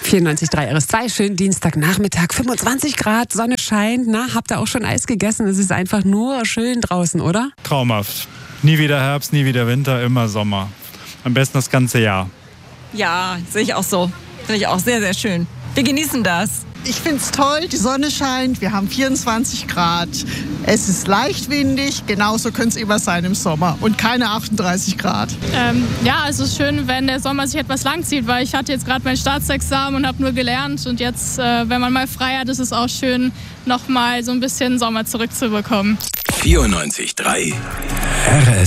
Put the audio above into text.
94.3 RS2, schönen Dienstagnachmittag, 25 Grad, Sonne scheint. Na, habt ihr auch schon Eis gegessen? Es ist einfach nur schön draußen, oder? Traumhaft. Nie wieder Herbst, nie wieder Winter, immer Sommer. Am besten das ganze Jahr. Ja, sehe ich auch so. Finde ich auch sehr, sehr schön. Wir genießen das. Ich finde es toll, die Sonne scheint, wir haben 24 Grad. Es ist leicht windig, genauso könnte es immer sein im Sommer und keine 38 Grad. Ja, es ist schön, wenn der Sommer sich etwas langzieht, weil ich hatte jetzt gerade mein Staatsexamen und habe nur gelernt. Und jetzt, wenn man mal frei hat, ist es auch schön, nochmal so ein bisschen Sommer zurückzubekommen. 94.3 RS